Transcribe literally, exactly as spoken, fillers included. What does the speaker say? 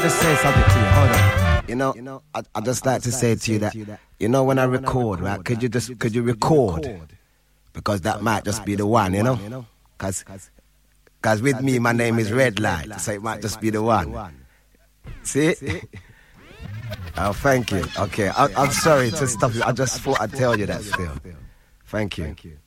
just say something to you. Hold on. You know, you know, I I just like to say to you that, you know, when I record, right? Could you just could you record? Because that might just be the one, you know. Cause, cause with me, my name is Red Light, so it might just be the one. See? Oh, thank you. Okay, I, I'm sorry to stop you. I just thought I'd tell you that still. Thank you.